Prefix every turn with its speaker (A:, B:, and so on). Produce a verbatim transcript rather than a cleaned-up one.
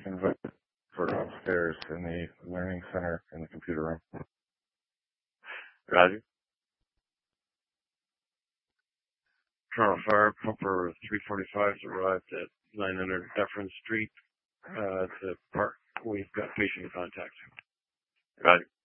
A: invite for upstairs in the learning center in the computer room.
B: Roger. Colonel Fire Pumper three forty-five has arrived at nine hundred Dufferin Street. Uh, the park. We've got patient contact. Roger.